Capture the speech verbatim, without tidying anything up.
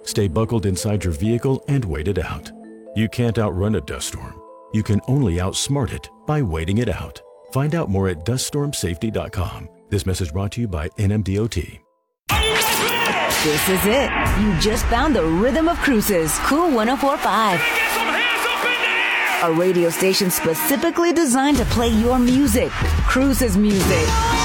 Stay buckled inside your vehicle and wait it out. You can't outrun a dust storm. You can only outsmart it by waiting it out. Find out more at dust storm safety dot com. This message brought to you by N M D O T. This is it. You just found the rhythm of Cruises. Cool one oh four point five. A radio station specifically designed to play your music. Cruises music.